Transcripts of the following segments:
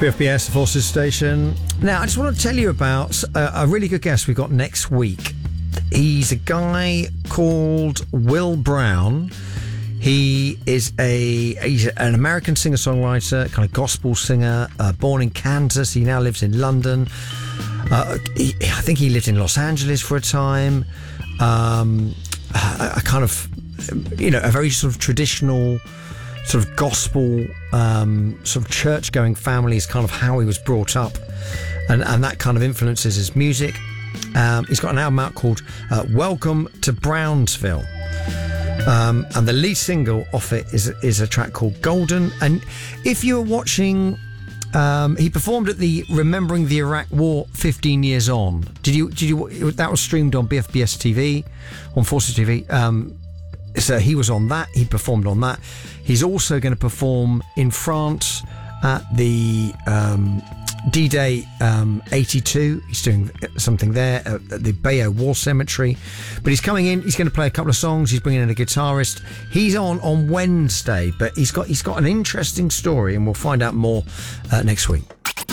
BFBS, the Forces Station. Now, I just want to tell you about a really good guest we've got next week. He's a guy called Will Brown. He's an American singer-songwriter, kind of gospel singer, born in Kansas. He now lives in London. I think he lived in Los Angeles for a time. A kind of, a very sort of traditional, sort of gospel, sort of church-going family is kind of how he was brought up, and that kind of influences his music. He's got an album out called Welcome to Brownsville, and the lead single off it is a track called Golden. And if you're watching, he performed at the Remembering the Iraq War 15 Years On. Did you? That was streamed on BFBS TV, on Forces TV. So he was on that. He performed on that. He's also going to perform in France at the D-Day 82. He's doing something there at the Bayeux War Cemetery. But he's coming in. He's going to play a couple of songs. He's bringing in a guitarist. He's on Wednesday, but he's got an interesting story, and we'll find out more next week.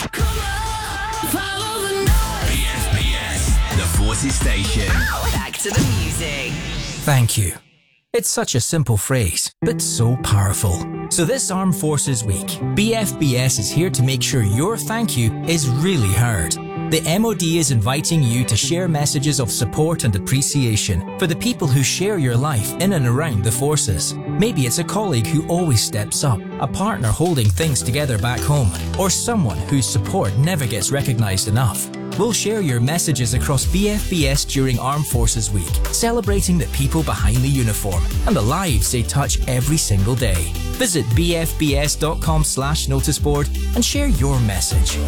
BFBS, the Forces Station. Back to the music. Thank you. It's such a simple phrase, but so powerful. So this Armed Forces Week, BFBS is here to make sure your thank you is really heard. The MOD is inviting you to share messages of support and appreciation for the people who share your life in and around the forces. Maybe it's a colleague who always steps up, a partner holding things together back home, or someone whose support never gets recognised enough. We'll share your messages across BFBS during Armed Forces Week, celebrating the people behind the uniform and the lives they touch every single day. Visit bfbs.com/noticeboard and share your message.